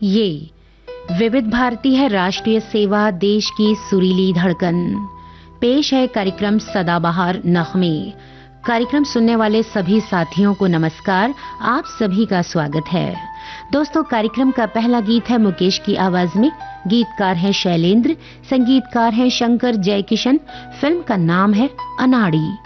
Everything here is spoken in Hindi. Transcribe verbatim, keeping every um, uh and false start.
ये विविध भारती है, राष्ट्रीय सेवा, देश की सुरीली धड़कन। पेश है कार्यक्रम सदाबहार नगमे। कार्यक्रम सुनने वाले सभी साथियों को नमस्कार, आप सभी का स्वागत है। दोस्तों, कार्यक्रम का पहला गीत है मुकेश की आवाज में। गीतकार है शैलेंद्र, संगीतकार है शंकर जयकिशन। फिल्म का नाम है अनाड़ी।